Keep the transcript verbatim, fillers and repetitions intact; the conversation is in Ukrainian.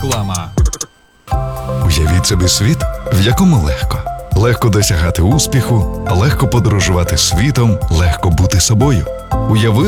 Реклама. Уявіть собі світ, в якому легко. Легко досягати успіху, легко подорожувати світом, легко бути собою. Уяви